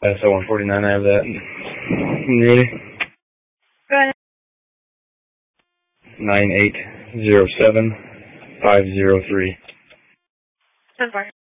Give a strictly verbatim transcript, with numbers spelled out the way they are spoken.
S O one forty-nine, I have that. You ready? Go ahead. nine eight zero seven five zero three. ten four.